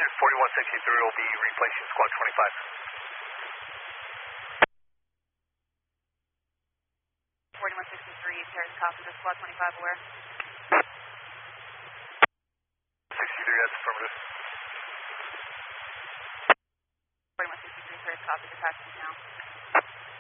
Roger, 4163 will be replacing squad 25. 4163, Paris copy, the squad 25 aware.